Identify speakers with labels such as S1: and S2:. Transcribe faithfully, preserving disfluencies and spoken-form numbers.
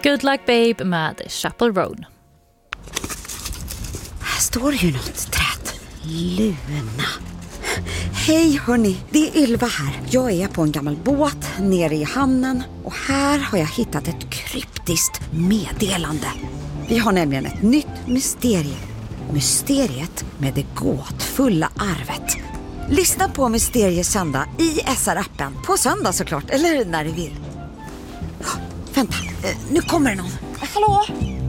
S1: Good Luck Babe med Chappell Roan.
S2: Här står ju något trätt. Luna. Hej hörni, det är Ylva här. Jag är på en gammal båt nere i hamnen och här har jag hittat ett kryptiskt meddelande. Vi har nämligen ett nytt mysterium. Mysteriet med det gåtfulla arvet. Lyssna på Mysteriesöndag i S R-appen på söndag såklart, eller när du vill. Oh, vänta, nu kommer det någon. Hallå?